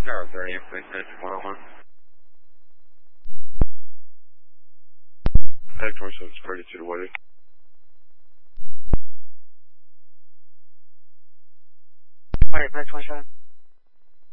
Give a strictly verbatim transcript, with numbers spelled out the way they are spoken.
Tower thirty, please, one oh one. Head twenty-seven, thirty-two to Woody. Alright, back twenty-seven.